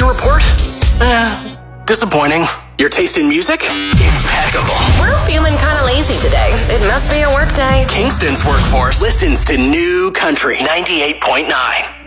report? Disappointing. Your taste in music? Impeccable. We're feeling kind of lazy today. It must be a work day. Kingston's workforce listens to New Country 98.9.